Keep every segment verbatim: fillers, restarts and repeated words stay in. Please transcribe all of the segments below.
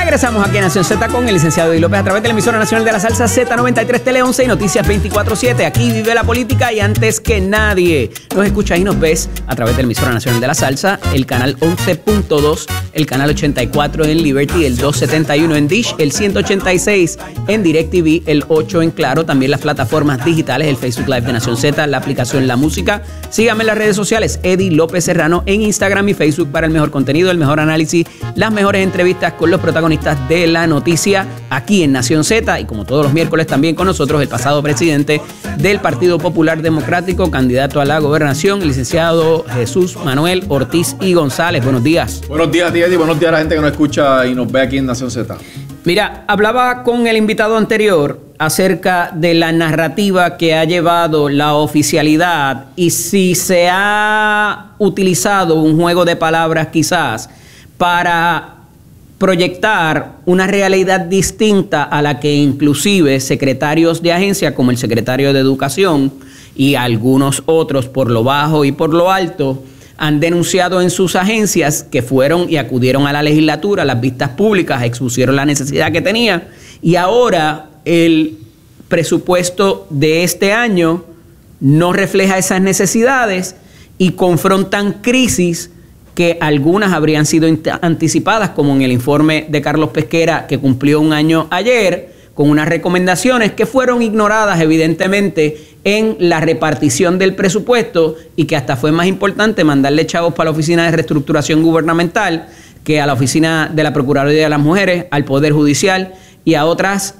Regresamos aquí a Nación Z con el licenciado Eddie López a través de la emisora nacional de la salsa Z noventa y tres Tele once y Noticias veinticuatro siete. Aquí vive la política y antes que nadie nos escuchas y nos ves a través de la emisora nacional de la salsa, el canal once punto dos, el canal ochenta y cuatro en Liberty, el doscientos setenta y uno en Dish, el ciento ochenta y seis en DirecTV, el ocho en Claro, también las plataformas digitales, el Facebook Live de Nación Z, la aplicación La Música. Síganme en las redes sociales, Eddie López Serrano en Instagram y Facebook para el mejor contenido, el mejor análisis, las mejores entrevistas con los protagonistas de la noticia aquí en Nación Z, y como todos los miércoles también con nosotros el pasado presidente del Partido Popular Democrático, candidato a la gobernación, el licenciado Jesús Manuel Ortiz y González. Buenos días. Buenos días, Eddie. Buenos días a la gente que nos escucha y nos ve aquí en Nación Z. Mira, hablaba con el invitado anterior acerca de la narrativa que ha llevado la oficialidad y si se ha utilizado un juego de palabras quizás para proyectar una realidad distinta a la que inclusive secretarios de agencia como el secretario de Educación y algunos otros por lo bajo y por lo alto han denunciado en sus agencias, que fueron y acudieron a la legislatura, a las vistas públicas, expusieron la necesidad que tenía, y ahora el presupuesto de este año no refleja esas necesidades y confrontan crisis que algunas habrían sido anticipadas, como en el informe de Carlos Pesquera, que cumplió un año ayer, con unas recomendaciones que fueron ignoradas evidentemente en la repartición del presupuesto, y que hasta fue más importante mandarle chavos para la Oficina de Reestructuración Gubernamental que a la Oficina de la Procuraduría de las Mujeres, al Poder Judicial y a otras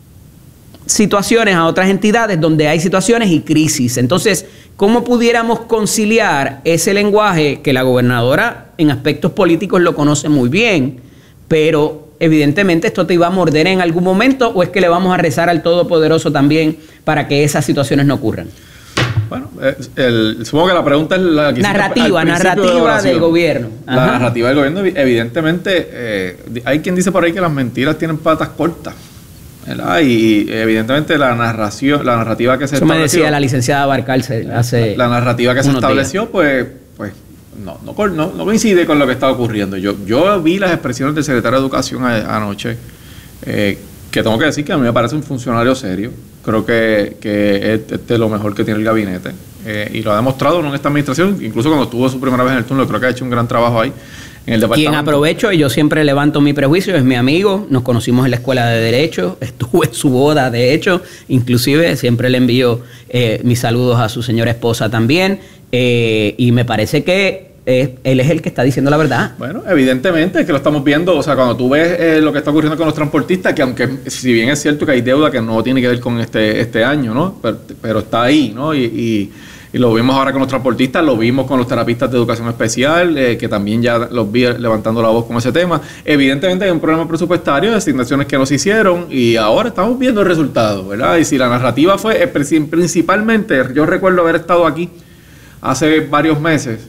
situaciones, a otras entidades donde hay situaciones y crisis. Entonces, ¿cómo pudiéramos conciliar ese lenguaje que la gobernadora en aspectos políticos lo conoce muy bien, pero evidentemente esto te iba a morder en algún momento, o es que le vamos a rezar al Todopoderoso también para que esas situaciones no ocurran? Bueno, el, supongo que la pregunta es la que narrativa, narrativa de del gobierno. Ajá. La narrativa del gobierno, evidentemente, eh, hay quien dice por ahí que las mentiras tienen patas cortas, ¿verdad? Y evidentemente la narración, la narrativa que se Eso me decía la licenciada Barcalce hace la, la narrativa que se estableció, días. pues, pues no, no, no, no coincide con lo que está ocurriendo. Yo, yo vi las expresiones del secretario de Educación a, anoche, eh, que tengo que decir que a mí me parece un funcionario serio. Creo que, que es, es de lo mejor que tiene el gabinete, eh, y lo ha demostrado en esta administración, incluso cuando estuvo su primera vez en el turno. Creo que ha hecho un gran trabajo ahí en el departamento. Quien aprovecho, y yo siempre levanto mi prejuicio, es mi amigo. Nos conocimos en la escuela de Derecho, estuve en su boda, de hecho, inclusive siempre le envío eh, mis saludos a su señora esposa también, eh, y me parece que Eh, él es el que está diciendo la verdad. Bueno, evidentemente es que lo estamos viendo. O sea, cuando tú ves eh, lo que está ocurriendo con los transportistas, que aunque si bien es cierto que hay deuda que no tiene que ver con este este año, ¿no? Pero, pero está ahí, ¿no? Y, y, y lo vimos ahora con los transportistas, lo vimos con los terapistas de educación especial, eh, que también ya los vi levantando la voz con ese tema. Evidentemente hay un problema presupuestario de asignaciones que no se hicieron, y ahora estamos viendo el resultado, ¿verdad? Y si la narrativa fue, eh, principalmente, yo recuerdo haber estado aquí hace varios meses,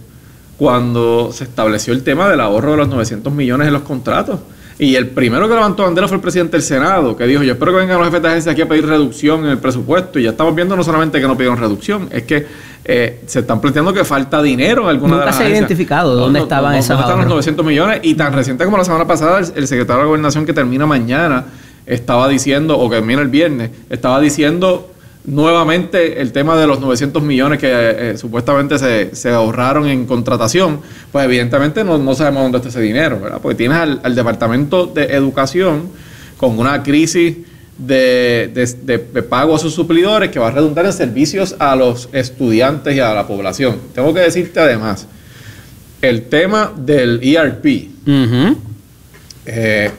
cuando se estableció el tema del ahorro de los novecientos millones en los contratos. Y el primero que levantó bandera fue el presidente del Senado, que dijo: yo espero que vengan los jefes de agencia aquí a pedir reducción en el presupuesto. Y ya estamos viendo no solamente que no pidieron reducción, es que eh, se están planteando que falta dinero en alguna de las agencias. Nunca se ha identificado dónde no, estaban no, esas ¿Dónde están los novecientos millones? Y tan reciente como la semana pasada, el, el secretario de Gobernación, que termina mañana, estaba diciendo, o que termina el viernes, estaba diciendo nuevamente el tema de los novecientos millones que eh, supuestamente se, se ahorraron en contratación. Pues evidentemente no, no sabemos dónde está ese dinero, ¿verdad? Porque tienes al, al Departamento de Educación con una crisis de, de, de pago a sus suplidores que va a redundar en servicios a los estudiantes y a la población. Tengo que decirte además, el tema del E R P, uh-huh. eh,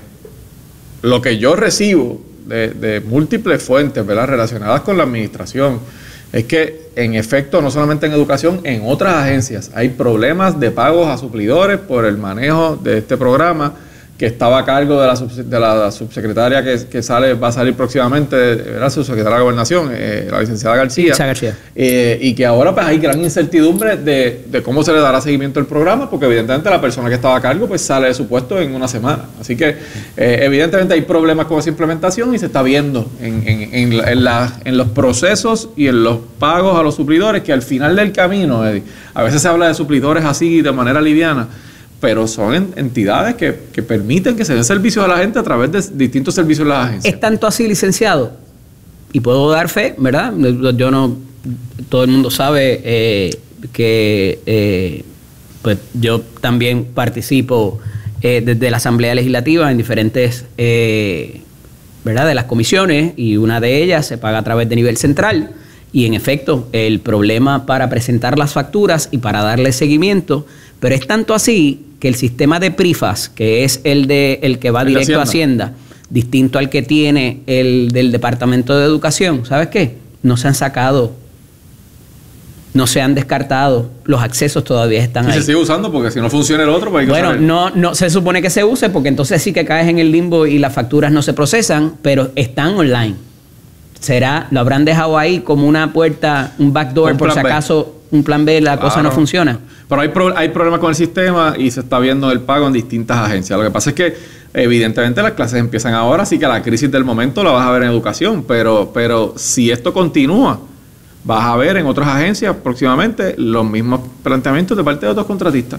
lo que yo recibo De, de múltiples fuentes, ¿verdad?, relacionadas con la administración, es que en efecto, no solamente en educación, en otras agencias hay problemas de pagos a suplidores por el manejo de este programa, que estaba a cargo de la, sub, de la subsecretaria que, que sale va a salir próximamente, ¿verdad?, subsecretaria de Gobernación, eh, la licenciada García, García. Eh, y que ahora pues hay gran incertidumbre de, de cómo se le dará seguimiento al programa, porque evidentemente la persona que estaba a cargo pues sale de su puesto en una semana. Así que eh, evidentemente hay problemas con esa implementación, y se está viendo en, en, en, la, en, la, en los procesos y en los pagos a los suplidores, que al final del camino, Eddie, a veces se habla de suplidores así de manera liviana, pero son en, entidades que, que permiten que se den servicios a la gente a través de distintos servicios de las agencias. Es tanto así, licenciado, y puedo dar fe, ¿verdad? Yo no, todo el mundo sabe eh, que eh, pues yo también participo eh, desde la Asamblea Legislativa en diferentes, eh, ¿verdad?, de las comisiones, y una de ellas se paga a través de nivel central. Y en efecto, el problema para presentar las facturas y para darle seguimiento, pero es tanto así que el sistema de PRIFAS, que es el de el que va el directo a Hacienda, distinto al que tiene el del Departamento de Educación, ¿sabes qué? No se han sacado, no se han descartado, los accesos todavía están y ahí. Se sigue usando porque si no funciona el otro, pues hay que Bueno, usar no, no se supone que se use porque entonces sí que caes en el limbo y las facturas no se procesan, pero están online. Será, lo habrán dejado ahí como una puerta, un backdoor, Un por si plan B. acaso un plan B, la Claro. cosa no funciona. Pero hay, pro, hay problemas con el sistema y se está viendo el pago en distintas agencias. Lo que pasa es que evidentemente las clases empiezan ahora, así que la crisis del momento la vas a ver en educación, pero, pero si esto continúa, vas a ver en otras agencias próximamente los mismos planteamientos de parte de otros contratistas.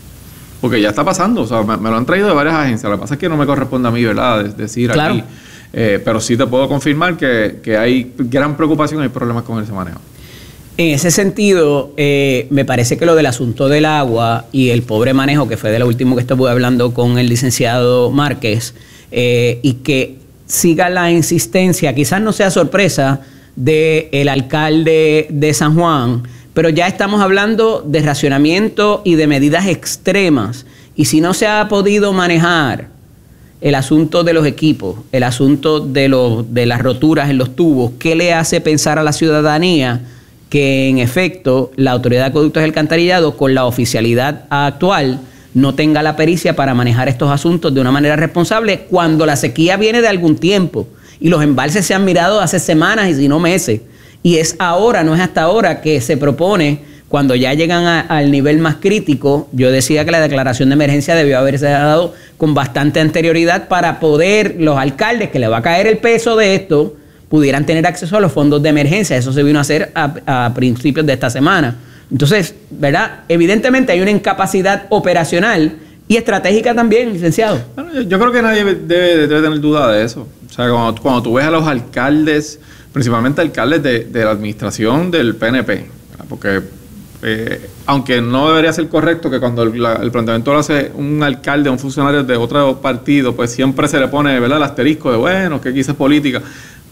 Porque ya está pasando, o sea, me, me lo han traído de varias agencias. Lo que pasa es que no me corresponde a mí, ¿verdad?, de, decir Claro. aquí. Eh, pero sí te puedo confirmar que, que hay gran preocupación y hay problemas con ese manejo. En ese sentido, eh, me parece que lo del asunto del agua y el pobre manejo, que fue de lo último que estuve hablando con el licenciado Márquez, eh, y que siga la insistencia, quizás no sea sorpresa, del alcalde de San Juan, pero ya estamos hablando de racionamiento y de medidas extremas. Y si no se ha podido manejar el asunto de los equipos, el asunto de, los, de las roturas en los tubos, ¿qué le hace pensar a la ciudadanía que en efecto la Autoridad de Acueductos y Alcantarillado, con la oficialidad actual, no tenga la pericia para manejar estos asuntos de una manera responsable cuando la sequía viene de algún tiempo y los embalses se han mirado hace semanas y si no meses? Y es ahora, no es hasta ahora que se propone, cuando ya llegan a, al nivel más crítico. Yo decía que la declaración de emergencia debió haberse dado con bastante anterioridad para poder los alcaldes, que le va a caer el peso de esto, pudieran tener acceso a los fondos de emergencia. Eso se vino a hacer a, a principios de esta semana. Entonces, ¿verdad? Evidentemente hay una incapacidad operacional y estratégica también, licenciado. Bueno, yo, yo creo que nadie debe, debe tener duda de eso. O sea, cuando, cuando tú ves a los alcaldes, principalmente alcaldes de, de la administración del P N P, ¿verdad?, porque eh, aunque no debería ser correcto que cuando el, la, el planteamiento lo hace un alcalde, un funcionario de otro partido, pues siempre se le pone, ¿verdad?, el asterisco de, bueno, que quizás es política.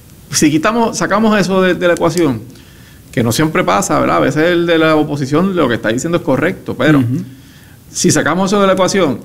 Si quitamos, sacamos eso de, de la ecuación, que no siempre pasa, ¿verdad? A veces el de la oposición lo que está diciendo es correcto, pero uh-huh. si sacamos eso de la ecuación,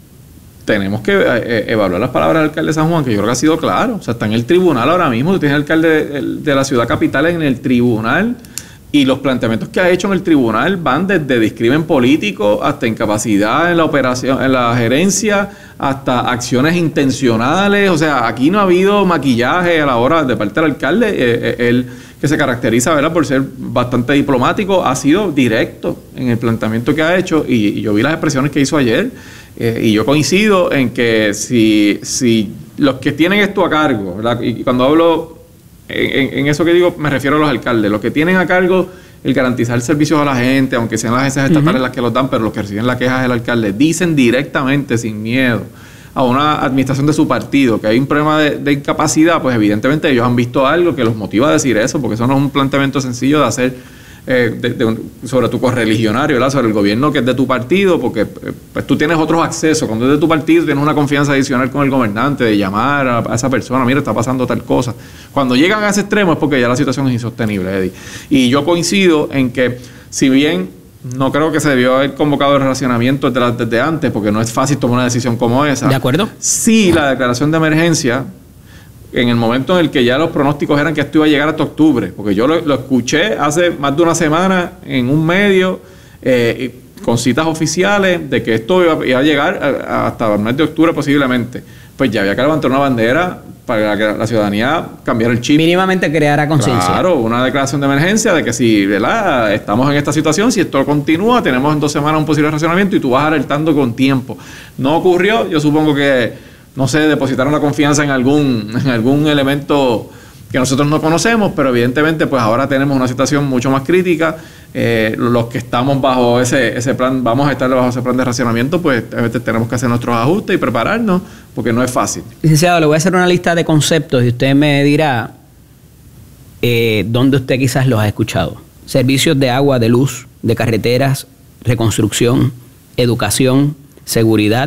tenemos que eh, evaluar las palabras del alcalde de San Juan, que yo creo que ha sido claro. O sea, está en el tribunal ahora mismo, tú tienes al alcalde de, de la ciudad capital en el tribunal, y los planteamientos que ha hecho en el tribunal van desde discrimen político hasta incapacidad en la operación, en la gerencia, hasta acciones intencionales. O sea, aquí no ha habido maquillaje a la hora de parte del alcalde. Eh, eh, él, que se caracteriza, ¿verdad?, por ser bastante diplomático, ha sido directo en el planteamiento que ha hecho, y, y yo vi las expresiones que hizo ayer, eh, y yo coincido en que si, si los que tienen esto a cargo, ¿verdad?, y cuando hablo en, en eso que digo me refiero a los alcaldes, los que tienen a cargo el garantizar servicios a la gente, aunque sean las agencias estatales uh-huh. las que los dan, pero los que reciben la queja es el alcalde, dicen directamente, sin miedo, a una administración de su partido que hay un problema de, de incapacidad, pues evidentemente ellos han visto algo que los motiva a decir eso, porque eso no es un planteamiento sencillo de hacer eh, de, de un, sobre tu correligionario, ¿verdad?, sobre el gobierno que es de tu partido, porque eh, pues tú tienes otros accesos. Cuando es de tu partido tienes una confianza adicional con el gobernante, de llamar a, a esa persona, mira, está pasando tal cosa. Cuando llegan a ese extremo es porque ya la situación es insostenible, Eddie. Y yo coincido en que, si bien no creo que se debió haber convocado el racionamiento desde, desde antes, porque no es fácil tomar una decisión como esa. ¿De acuerdo? Sí, la declaración de emergencia, en el momento en el que ya los pronósticos eran que esto iba a llegar hasta octubre, porque yo lo, lo escuché hace más de una semana en un medio, eh, con citas oficiales, de que esto iba, iba a llegar a, a hasta el mes de octubre posiblemente. Pues ya había que levantar una bandera para que la ciudadanía cambiara el chip. Mínimamente creara conciencia. Claro, una declaración de emergencia de que si, ¿verdad?, estamos en esta situación, si esto continúa, tenemos en dos semanas un posible racionamiento y tú vas alertando con tiempo. No ocurrió, yo supongo que, no sé, depositaron la confianza en algún, en algún elemento que nosotros no conocemos, pero evidentemente pues ahora tenemos una situación mucho más crítica. Eh, los que estamos bajo ese, ese plan, vamos a estar bajo ese plan de racionamiento, pues a veces tenemos que hacer nuestros ajustes y prepararnos, porque no es fácil. Licenciado, le voy a hacer una lista de conceptos y usted me dirá eh, dónde usted quizás los ha escuchado. Servicios de agua, de luz, de carreteras, reconstrucción, educación, seguridad,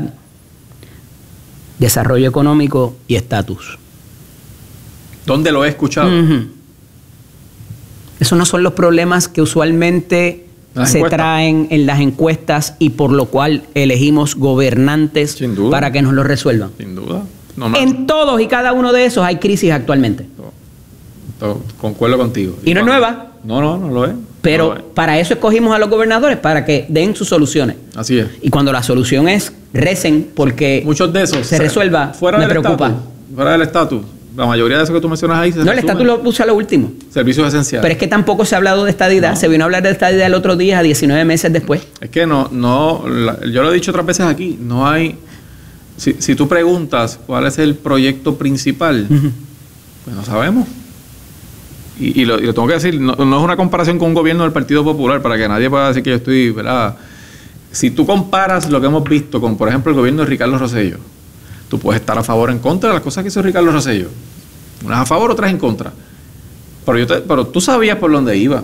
desarrollo económico y estatus. ¿Dónde lo he escuchado? Uh-huh. Esos no son los problemas que usualmente se traen en las encuestas y por lo cual elegimos gobernantes para que nos los resuelvan. Sin duda. No, no. En todos y cada uno de esos hay crisis actualmente. No, no, concuerdo contigo. Y no es nueva. No, no, no lo es. Pero no lo es. Para eso escogimos a los gobernadores, para que den sus soluciones. Así es. Y cuando la solución es recen porque muchos de esos se resuelva, fuera me del preocupa. Estatus, fuera del estatus. La mayoría de eso que tú mencionas ahí se No, el estatus lo puse a lo último. Servicios esenciales. Pero es que tampoco se ha hablado de estadidad. No. Se vino a hablar de estadidad el otro día, diecinueve meses después. Es que no, no, la, yo lo he dicho otras veces aquí, no hay, si, si tú preguntas cuál es el proyecto principal, uh-huh. pues no sabemos. Y, y, lo, y lo tengo que decir, no, no es una comparación con un gobierno del Partido Popular, para que nadie pueda decir que yo estoy, ¿verdad? Si tú comparas lo que hemos visto con, por ejemplo, el gobierno de Ricardo Rosselló, tú puedes estar a favor o en contra de las cosas que hizo Ricardo Rosselló. Unas a favor, otras en contra. Pero, yo te, pero tú sabías por dónde iba.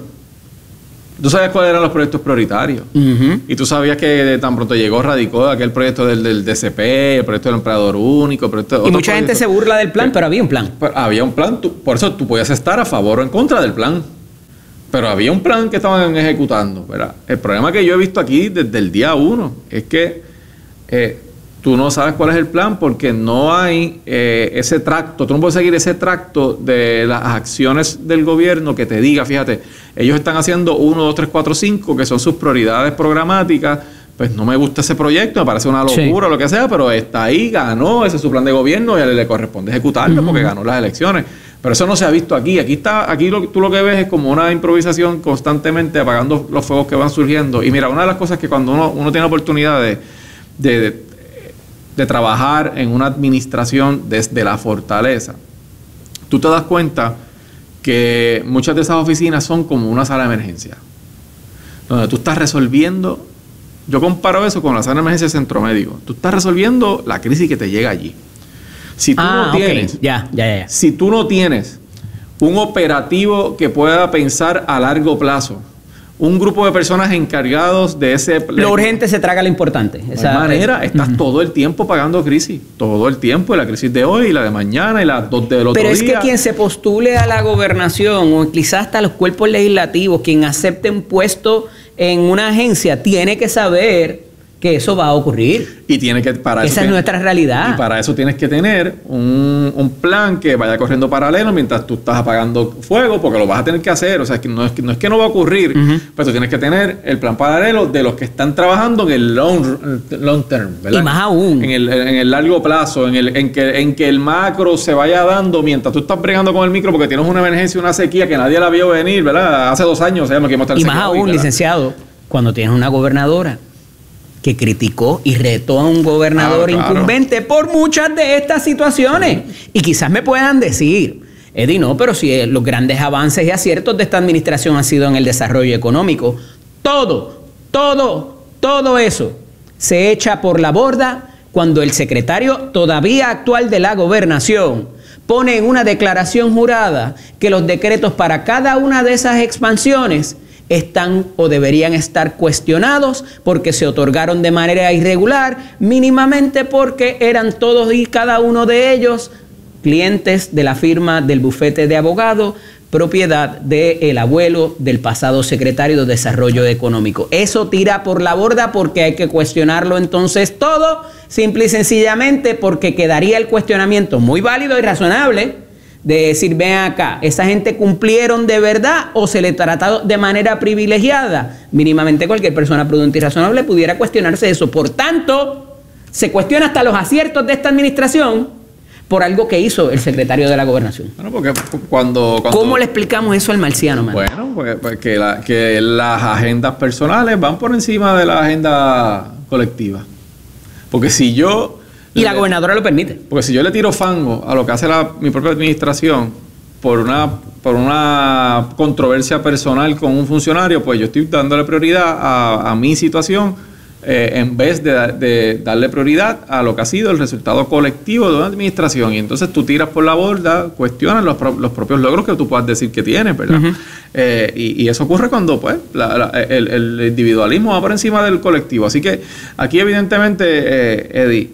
Tú sabías cuáles eran los proyectos prioritarios. Uh-huh. Y tú sabías que tan pronto llegó, radicó aquel proyecto del, del D C P, el proyecto del empleador único. El proyecto de y mucha gente se burla del plan, que, pero había un plan. Había un plan. Tú, por eso tú podías estar a favor o en contra del plan. Pero había un plan que estaban ejecutando, ¿verdad? El problema que yo he visto aquí desde el día uno es que eh, tú no sabes cuál es el plan porque no hay eh, ese tracto, tú no puedes seguir ese tracto de las acciones del gobierno que te diga, fíjate, ellos están haciendo uno, dos, tres, cuatro, cinco, que son sus prioridades programáticas, pues no me gusta ese proyecto, me parece una locura o sí. lo que sea, pero está ahí, ganó, ese es su plan de gobierno y a él le corresponde ejecutarlo uh-huh. porque ganó las elecciones. Pero eso no se ha visto aquí. Aquí está, aquí lo, tú lo que ves es como una improvisación constantemente apagando los fuegos que van surgiendo. Y mira, una de las cosas que cuando uno, uno tiene oportunidad de, de, de, de trabajar en una administración desde la fortaleza, tú te das cuenta que muchas de esas oficinas son como una sala de emergencia, donde tú estás resolviendo, yo comparo eso con la sala de emergencia de centro médico, tú estás resolviendo la crisis que te llega allí. Si tú ah, no tienes, okay. ya, ya, ya. si tú no tienes un operativo que pueda pensar a largo plazo, un grupo de personas encargados de ese... Lo urgente se traga lo importante. De esa manera, estás uh-huh. todo el tiempo pagando crisis. Todo el tiempo. Y la crisis de hoy, y la de mañana, y la dos del otro día. Pero es que quien se postule a la gobernación, o quizás hasta los cuerpos legislativos, quien acepte un puesto en una agencia, tiene que saber que eso va a ocurrir. Y tiene que... para Esa es nuestra realidad. Y para eso tienes que tener un, un plan que vaya corriendo paralelo mientras tú estás apagando fuego, porque lo vas a tener que hacer. O sea, que no es que no, es que no va a ocurrir, uh-huh. pero tú tienes que tener el plan paralelo de los que están trabajando en el long, long term, ¿verdad? Y más aún. En el, en el largo plazo, en, el, en, que, en que el macro se vaya dando mientras tú estás bregando con el micro porque tienes una emergencia, una sequía que nadie la vio venir, ¿verdad? Hace dos años sabemos que hemos estado Y más aún, hoy, licenciado, cuando tienes una gobernadora que criticó y retó a un gobernador ah, claro. incumbente por muchas de estas situaciones. Sí. Y quizás me puedan decir, Eddie, no, pero si los grandes avances y aciertos de esta administración han sido en el desarrollo económico, todo, todo, todo eso se echa por la borda cuando el secretario todavía actual de la gobernación pone en una declaración jurada que los decretos para cada una de esas expansiones están o deberían estar cuestionados porque se otorgaron de manera irregular, mínimamente porque eran todos y cada uno de ellos clientes de la firma del bufete de abogados, propiedad del abuelo del pasado secretario de Desarrollo Económico. Eso tira por la borda porque hay que cuestionarlo entonces todo, simple y sencillamente porque quedaría el cuestionamiento muy válido y razonable de decir, ven acá, ¿esa gente cumplieron de verdad o se le trató de manera privilegiada? Mínimamente cualquier persona prudente y razonable pudiera cuestionarse eso. Por tanto, se cuestiona hasta los aciertos de esta administración por algo que hizo el secretario de la Gobernación. Bueno, porque cuando... cuando ¿Cómo le explicamos eso al marciano, man? Bueno, pues, pues que, la, que las agendas personales van por encima de la agenda colectiva. Porque si yo... Y la gobernadora lo permite. Porque si yo le tiro fango a lo que hace la, mi propia administración, por una, por una controversia personal con un funcionario, pues yo estoy dándole prioridad a, a mi situación eh, en vez de, de darle prioridad a lo que ha sido el resultado colectivo de una administración. Y entonces tú tiras por la borda, cuestionas los, pro, los propios logros que tú puedas decir que tienes, ¿verdad? Uh-huh. eh, y, y eso ocurre cuando pues la, la, el, el individualismo va por encima del colectivo. Así que aquí evidentemente, eh, Eddie,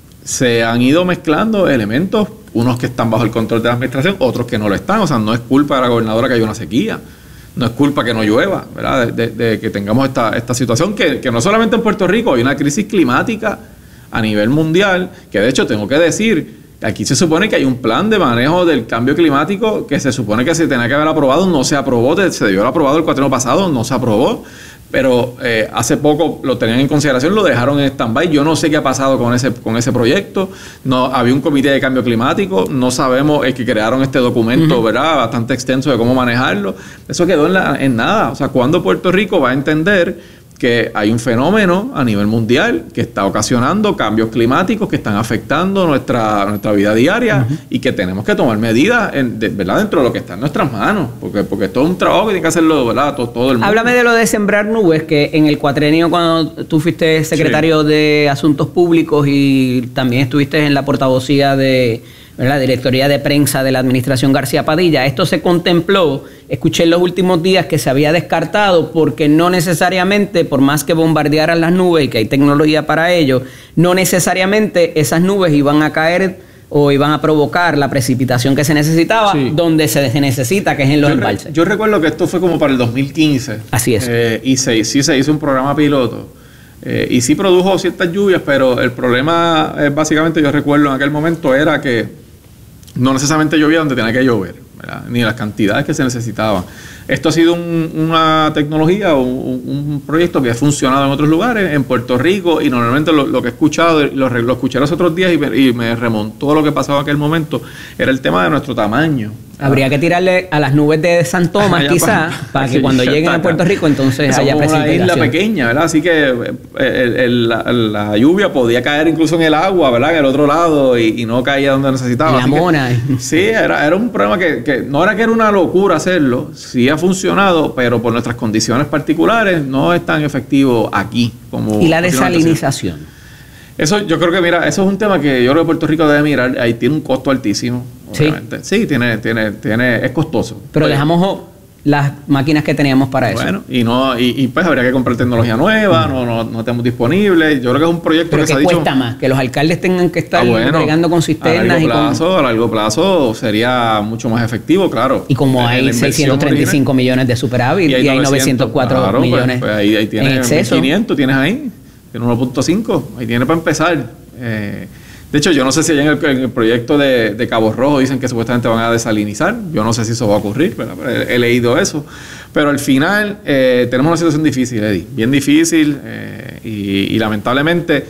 se han ido mezclando elementos, unos que están bajo el control de la administración, otros que no lo están. O sea, no es culpa de la gobernadora que haya una sequía. No es culpa que no llueva, ¿verdad? De, de, de que tengamos esta, esta situación que, que no solamente en Puerto Rico, hay una crisis climática a nivel mundial, que de hecho tengo que decir, aquí se supone que hay un plan de manejo del cambio climático que se supone que se tenía que haber aprobado, no se aprobó, se debió haber aprobado el cuatrienio pasado, no se aprobó, pero eh, hace poco lo tenían en consideración, lo dejaron en stand-by. Yo no sé qué ha pasado con ese con ese proyecto. No había un comité de cambio climático, no sabemos, es que crearon este documento, uh-huh. ¿verdad?, bastante extenso de cómo manejarlo. Eso quedó en, la, en nada. O sea, ¿cuándo Puerto Rico va a entender que hay un fenómeno a nivel mundial que está ocasionando cambios climáticos que están afectando nuestra, nuestra vida diaria, uh-huh. y que tenemos que tomar medidas en, de, ¿verdad?, dentro de lo que está en nuestras manos? Porque, porque esto es un trabajo que tiene que hacerlo, ¿verdad?, todo, todo el mundo. Háblame de lo de sembrar nubes, que en el cuatrienio, cuando tú fuiste secretario sí. de Asuntos Públicos y también estuviste en la portavocía de la Directoría de Prensa de la Administración García Padilla, esto se contempló. Escuché en los últimos días que se había descartado porque no necesariamente, por más que bombardearan las nubes y que hay tecnología para ello, no necesariamente esas nubes iban a caer o iban a provocar la precipitación que se necesitaba, sí. donde se, se necesita, que es en los yo embalses. Re, yo recuerdo que esto fue como para el dos mil quince. Así es. Eh, y se, sí se hizo un programa piloto. Eh, y sí produjo ciertas lluvias, pero el problema, eh, básicamente, yo recuerdo en aquel momento, era que no necesariamente llovía donde tenía que llover, ¿verdad?, ni las cantidades que se necesitaban. Esto ha sido un, una tecnología o un, un proyecto que ha funcionado en otros lugares, en Puerto Rico, y normalmente lo, lo que he escuchado, lo, lo escuché los otros días y me, y me remontó a lo que pasaba en aquel momento, era el tema de nuestro tamaño. Habría que tirarle a las nubes de San Tomás, quizás, para, para que cuando lleguen a Puerto Rico, entonces haya precipitación. Es una isla pequeña, ¿verdad? Así que el, el, la, la lluvia podía caer incluso en el agua, ¿verdad?, en el otro lado, y, y no caía donde necesitaba. En la mona. Que, sí, era, era un problema que, que no era que era una locura hacerlo, sí ha funcionado, pero por nuestras condiciones particulares no es tan efectivo aquí como... ¿Y la desalinización? Eso, yo creo que, mira, eso es un tema que yo creo que Puerto Rico debe mirar. Ahí tiene un costo altísimo, obviamente. Sí, sí tiene, tiene, tiene, es costoso. Pero pues, dejamos las máquinas que teníamos para eso. Bueno, y no, y, y pues habría que comprar tecnología nueva, mm. no, no, no tenemos disponible. Yo creo que es un proyecto pero que, que se ha dicho. Cuesta más, que los alcaldes tengan que estar ah, bueno, bregando con cisternas. A largo y plazo, con... a largo plazo sería mucho más efectivo, claro. Y como la, hay la seiscientos treinta y cinco millones de superávit y hay, y hay novecientos cuatro claro, millones pues, pues ahí, ahí tienes en exceso. quinientos, tienes ahí, tienes uno punto cinco, ahí tienes para empezar. Eh, de hecho, yo no sé si allá en el, en el proyecto de, de Cabo Rojo dicen que supuestamente van a desalinizar. Yo no sé si eso va a ocurrir, pero he, he leído eso. Pero al final eh, tenemos una situación difícil, Eddie, bien difícil, eh, y, y lamentablemente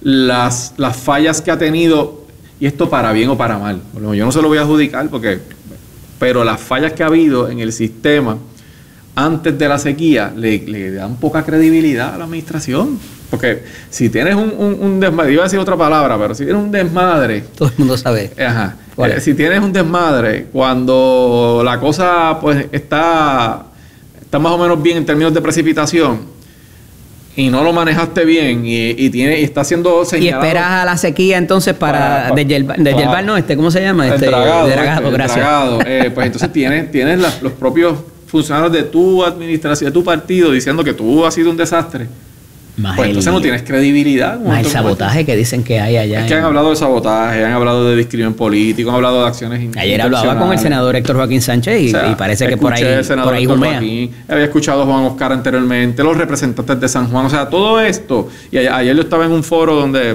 las, las fallas que ha tenido, y esto para bien o para mal, yo no se lo voy a adjudicar, porque, pero las fallas que ha habido en el sistema antes de la sequía le, le dan poca credibilidad a la administración. Porque si tienes un, un, un desmadre, iba a decir otra palabra, pero si tienes un desmadre... Todo el mundo sabe. Ajá. Eh, si tienes un desmadre, cuando la cosa pues está, está más o menos bien en términos de precipitación, y no lo manejaste bien, y, y, tiene, y está siendo señalado... Y esperas a la sequía entonces para... para, para de Yelval, no, este, ¿cómo se llama? El este, dragado, de dragado, el gracias. Dragado. Eh, pues entonces tienes, tienes la, los propios funcionarios de tu administración, de tu partido, diciendo que tú has sido un desastre. Más pues el, entonces no tienes credibilidad. Más el sabotaje que dicen que hay allá. Es que en... han hablado de sabotaje, han hablado de discriminación político, han hablado de acciones. Ayer hablaba con el senador Héctor Joaquín Sánchez y, o sea, y parece que por ahí, por ahí humea. Había escuchado a Juan Oscar anteriormente, los representantes de San Juan, o sea, todo esto. Y ayer, ayer yo estaba en un foro donde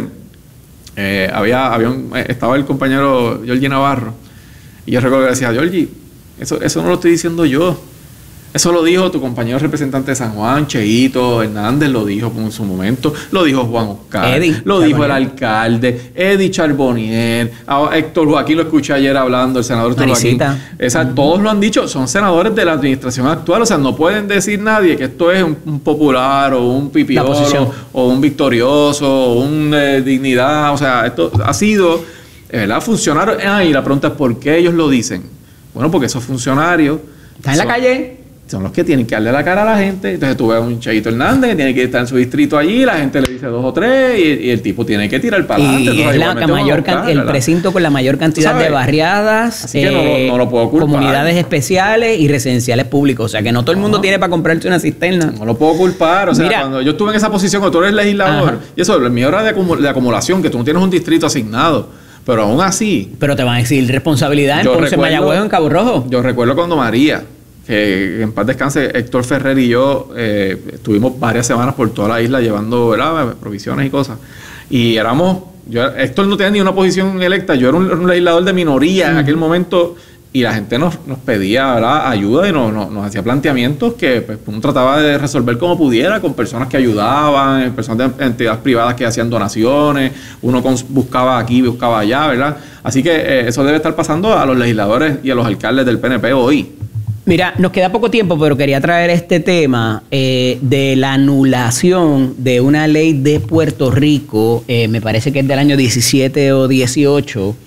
eh, había, había un, estaba el compañero Giorgi Navarro, y yo recuerdo que decía, Giorgi, eso, eso no lo estoy diciendo yo. Eso lo dijo tu compañero representante de San Juan, Cheito Hernández, lo dijo en su momento, lo dijo Juan Oscar, Eddie, lo dijo el alcalde, Eddie Charbonnier, Héctor Joaquín lo escuché ayer hablando, el senador Héctor Joaquín. Esa, uh-huh. Todos lo han dicho, son senadores de la administración actual, o sea, no pueden decir nadie que esto es un, un popular o un pipiolo o un victorioso o un eh, dignidad, o sea, esto ha sido, ¿verdad? Funcionaron. Ah, y la pregunta es ¿por qué ellos lo dicen? Bueno, porque esos funcionarios... Están en la calle. Son los que tienen que darle la cara a la gente. Entonces tú ves a un Cheito Hernández que tiene que estar en su distrito allí, la gente le dice dos o tres y, y el tipo tiene que tirar para adelante. Y es la mayor buscar, el precinto con la mayor cantidad de barriadas, Así que eh, no, no lo puedo culpar. Comunidades especiales y residenciales públicos. O sea que no todo el mundo no. tiene para comprarse una cisterna. No lo puedo culpar. O sea, Mira, cuando yo estuve en esa posición, cuando tú eres legislador, ajá. y eso, mi hora de, acumul de acumulación, que tú no tienes un distrito asignado. Pero aún así... Pero te van a exigir responsabilidad en Ponce, Mayagüez, en Cabo Rojo. Yo recuerdo cuando María... que en paz descanse, Héctor Ferrer y yo eh, estuvimos varias semanas por toda la isla llevando, ¿verdad?, provisiones y cosas. Y éramos, yo, Héctor no tenía ni una posición electa, yo era un, un legislador de minoría mm. en aquel momento y la gente nos, nos pedía, ¿verdad?, ayuda y nos, nos, nos hacía planteamientos que pues, uno trataba de resolver como pudiera con personas que ayudaban, personas de entidades privadas que hacían donaciones, uno con, buscaba aquí, buscaba allá, ¿verdad? Así que eh, eso debe estar pasando a los legisladores y a los alcaldes del P N P hoy. Mira, nos queda poco tiempo, pero quería traer este tema eh, de la anulación de una ley de Puerto Rico, eh, me parece que es del año diecisiete o dieciocho,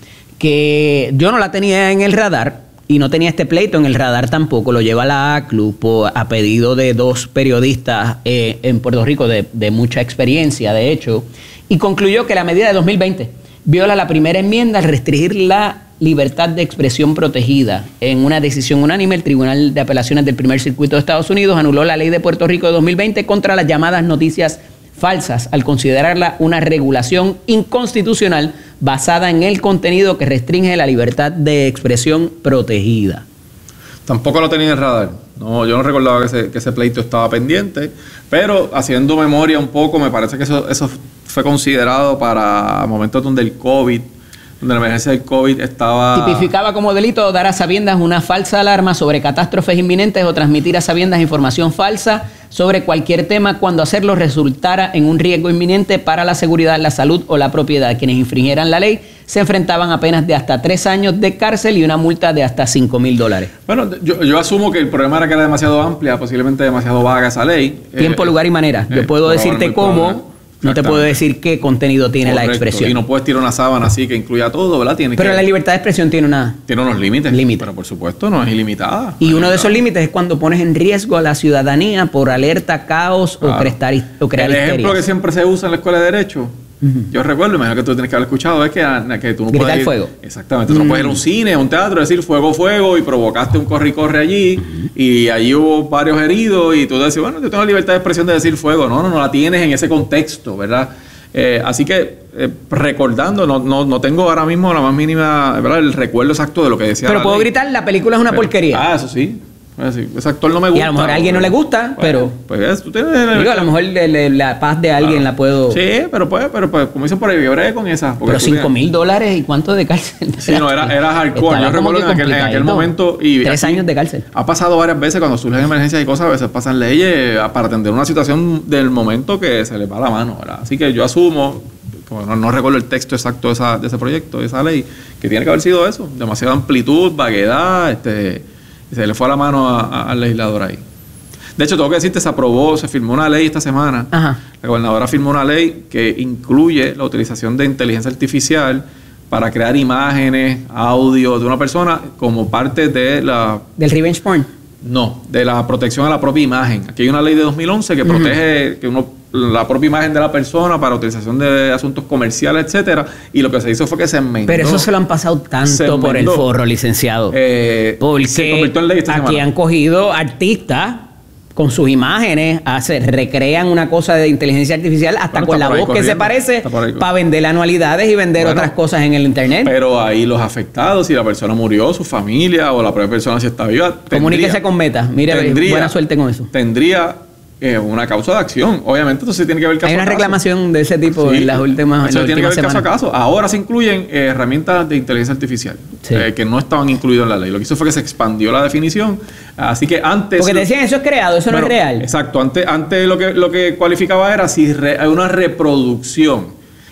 que yo no la tenía en el radar y no tenía este pleito en el radar tampoco, lo lleva la A C L U por, a pedido de dos periodistas eh, en Puerto Rico de, de mucha experiencia, de hecho, y concluyó que la medida de dos mil veinte viola la primera enmienda al restringir la libertad de expresión protegida. En una decisión unánime, el Tribunal de Apelaciones del Primer Circuito de Estados Unidos anuló la ley de Puerto Rico de dos mil veinte contra las llamadas noticias falsas, al considerarla una regulación inconstitucional basada en el contenido que restringe la libertad de expresión protegida. Tampoco lo tenía en el radar. No, yo no recordaba que ese, que ese pleito estaba pendiente, pero haciendo memoria un poco, me parece que eso, eso fue considerado para momentos donde el COVID, donde la emergencia del COVID estaba... Tipificaba como delito dar a sabiendas una falsa alarma sobre catástrofes inminentes o transmitir a sabiendas información falsa sobre cualquier tema cuando hacerlo resultara en un riesgo inminente para la seguridad, la salud o la propiedad. Quienes infringieran la ley se enfrentaban a penas de hasta tres años de cárcel y una multa de hasta cinco mil dólares. Bueno, yo, yo asumo que el problema era que era demasiado amplia, posiblemente demasiado vaga esa ley. Tiempo, eh, lugar y manera. Yo eh, puedo decirte cómo... No te puedo decir qué contenido tiene Correcto. La expresión. Y no puedes tirar una sábana así que incluya todo, ¿verdad? Tiene pero que, la libertad de expresión tiene una... Tiene unos límites. Límite. Pero por supuesto no es ilimitada. Y no uno es de esos límites es cuando pones en riesgo a la ciudadanía por alerta, caos claro. o, prestar, o crear El histerias. ejemplo que siempre se usa en la escuela de Derecho, uh-huh. yo recuerdo, imagino que tú tienes que haber escuchado, es que, que tú no Gritar puedes ir... fuego. Exactamente. Tú uh-huh. no puedes ir a un cine, a un teatro, decir fuego, fuego, y provocaste un corre y corre allí, uh-huh. y allí hubo varios heridos, y tú decís, bueno, yo tengo la libertad de expresión de decir fuego. No, no, no la tienes en ese contexto, ¿verdad? Eh, así que, eh, recordando, no, no, no tengo ahora mismo la más mínima, ¿verdad?, el recuerdo exacto de lo que decía. Pero puedo ley. gritar, la película es una pero, porquería. Ah, eso sí. Sí, ese actor no me gusta. Y a lo mejor a alguien no le gusta, bueno, pero... Pues tú tienes... Digo, a lo mejor le, le, la paz de alguien claro. la puedo... Sí, pero pues, pero pues, como dicen por ahí, yo bregué con esa. Pero cinco mil dólares y cuánto de cárcel. Sí, no, era, era hardcore. Yo recuerdo en aquel, en aquel momento... Y Tres años de cárcel. Ha pasado varias veces cuando surgen emergencias y cosas, a veces pasan leyes para atender una situación del momento que se les va la mano, ¿verdad? Así que yo asumo... Como no, no recuerdo el texto exacto de, esa, de ese proyecto, de esa ley, que tiene que haber sido eso, demasiada amplitud, vaguedad, este, y se le fue a la mano a, a, al legislador ahí. De hecho, tengo que decirte, se aprobó, se firmó una ley esta semana. Ajá. La gobernadora firmó una ley que incluye la utilización de inteligencia artificial para crear imágenes, audio de una persona como parte de la... ¿Del revenge porn? No, de la protección a la propia imagen. Aquí hay una ley de dos mil once que uh-huh. protege que uno la propia imagen de la persona para utilización de asuntos comerciales, etcétera, y lo que se hizo fue que se enmendó. Pero eso se lo han pasado tanto por el forro, licenciado. Eh, porque se convirtió en ley esta aquí semana. Han cogido artistas con sus imágenes, hace, recrean una cosa de inteligencia artificial hasta bueno, con la voz corriendo, que se parece para vender anualidades y vender bueno, otras cosas en el internet. Pero ahí los afectados, si la persona murió, su familia o la propia persona si está viva, comuníquese con Meta. Mire, tendría, buena suerte con eso. Tendría eh, una causa de acción. Obviamente, entonces tiene que haber caso Hay una a caso. reclamación de ese tipo sí, en las últimas Eso tiene que haber semanas. caso a caso. Ahora se incluyen eh, herramientas de inteligencia artificial sí. eh, que no estaban incluidas en la ley. Lo que hizo fue que se expandió la definición. Así que antes... Porque te decían, eso es creado, eso bueno, no es real. Exacto. Antes, antes lo que lo que cualificaba era si re, hay una reproducción.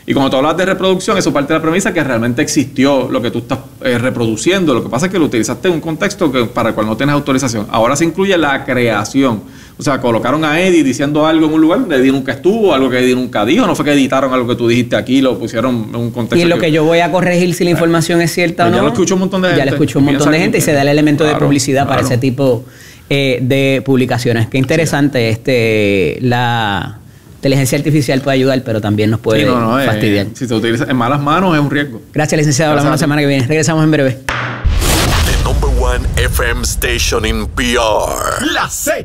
Y como tú hablas de reproducción, eso parte de la premisa que realmente existió lo que tú estás eh, reproduciendo. Lo que pasa es que lo utilizaste en un contexto que, para el cual no tienes autorización. Ahora se incluye la creación. O sea, colocaron a Eddie diciendo algo en un lugar donde Eddie nunca estuvo, algo que Eddie nunca dijo. No fue que editaron algo que tú dijiste aquí, lo pusieron en un contexto. Y lo que, que yo voy a corregir si la información es cierta pues o no. Ya lo escuchó un montón de gente. Ya lo escuchó un montón de gente y se da el elemento claro, de publicidad claro. para ese tipo eh, de publicaciones. Qué interesante sí. este la... inteligencia artificial puede ayudar, pero también nos puede sí, no, no, fastidiar. Eh, si se utiliza en malas manos es un riesgo. Gracias, licenciado. Hablamos la semana que viene. Regresamos en breve. The number one F M station in P R. La Z.